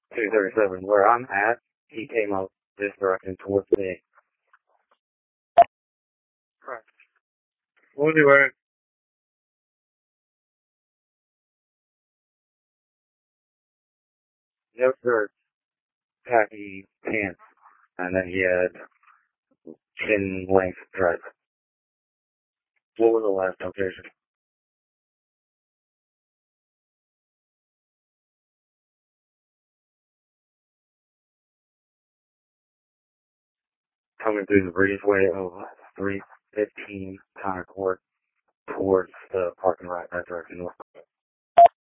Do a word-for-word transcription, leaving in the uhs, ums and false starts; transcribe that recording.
two thirty-seven. Where I'm at, he came up this direction towards me. Right. What do you wear? No shirt, khaki pants, and then he had chin length dreads. What was the last location? Coming through the breezeway of three fifteen Connor Court towards the parking lot that direction.